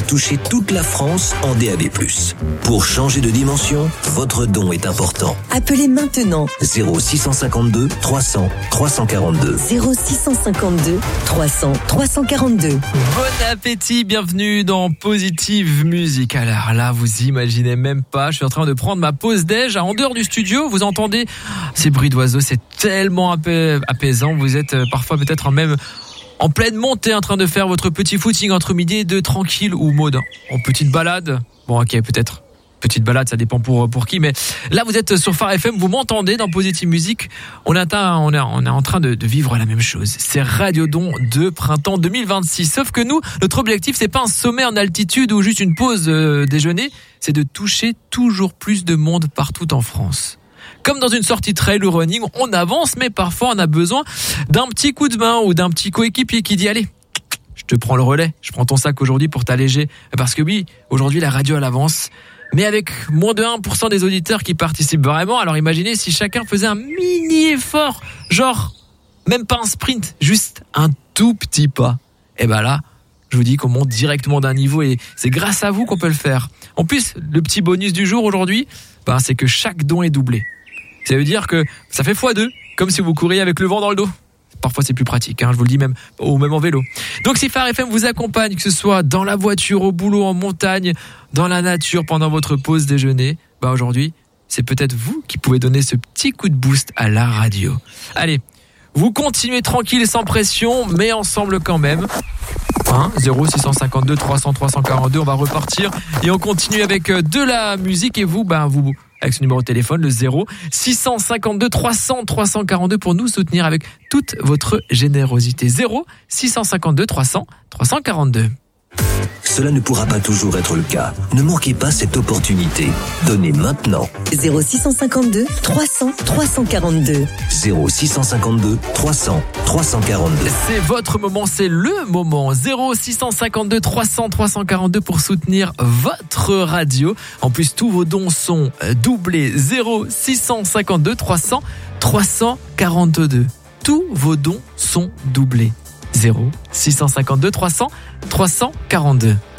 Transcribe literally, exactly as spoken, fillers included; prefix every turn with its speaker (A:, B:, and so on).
A: pour toucher toute la France en D A B plus. Pour changer de dimension, votre don est important.
B: Appelez maintenant
A: zéro six cent cinquante-deux trois cents trois cent quarante-deux.
B: zéro six cent cinquante-deux trois cents trois cent quarante-deux.
C: Bon appétit, bienvenue dans Positive Musique. Alors là, vous imaginez même pas, je suis en train de prendre ma pause déj en dehors du studio. Vous entendez ces bruits d'oiseaux, c'est tellement apais- apaisant. Vous êtes parfois peut-être même en pleine montée en train de faire votre petit footing entre midi et deux, tranquille, ou mode en petite balade. Bon, ok, peut-être petite balade, ça dépend pour pour qui, mais là vous êtes sur Phare F M, vous m'entendez dans Positive Musique. On est on est on est en train de, de vivre la même chose. C'est Radiodon de printemps deux mille vingt-six. Sauf que nous, notre objectif, c'est pas un sommet en altitude ou juste une pause euh, déjeuner, c'est de toucher toujours plus de monde partout en France. Comme dans une sortie trail ou running, on avance, mais parfois on a besoin d'un petit coup de main ou d'un petit coéquipier qui dit allez, je te prends le relais, je prends ton sac aujourd'hui pour t'alléger. Parce que oui, aujourd'hui la radio elle avance, mais avec moins de un pour cent des auditeurs qui participent vraiment. Alors imaginez si chacun faisait un mini effort, genre même pas un sprint, juste un tout petit pas. Et ben là, je vous dis qu'on monte directement d'un niveau et c'est grâce à vous qu'on peut le faire. En plus, le petit bonus du jour aujourd'hui, ben, c'est que chaque don est doublé. Ça veut dire que ça fait fois deux, comme si vous couriez avec le vent dans le dos. Parfois c'est plus pratique, hein, je vous le dis, même ou même en vélo. Donc si Phare F M vous accompagne, que ce soit dans la voiture, au boulot, en montagne, dans la nature, pendant votre pause déjeuner, bah aujourd'hui, c'est peut-être vous qui pouvez donner ce petit coup de boost à la radio. Allez, vous continuez tranquille, sans pression, mais ensemble quand même. Hein, zéro six cent cinquante-deux trois cents trois cent quarante-deux, on va repartir et on continue avec de la musique et vous, ben vous, avec ce numéro de téléphone, le zéro six cent cinquante-deux trois cents trois cent quarante-deux pour nous soutenir avec toute votre générosité. zéro six cent cinquante-deux trois cents trois cent quarante-deux.
A: Cela ne pourra pas toujours être le cas. Ne manquez pas cette opportunité. Donnez maintenant.
B: zéro six cent cinquante-deux trois cents trois cent quarante-deux.
A: zéro six cent cinquante-deux trois cents trois cent quarante-deux.
C: C'est votre moment, c'est le moment. zéro six cent cinquante-deux trois cents trois cent quarante-deux pour soutenir votre radio. En plus, tous vos dons sont doublés. zéro six cent cinquante-deux trois cents trois cent quarante-deux. Tous vos dons sont doublés. zéro six cent cinquante-deux trois cents trois cent quarante-deux.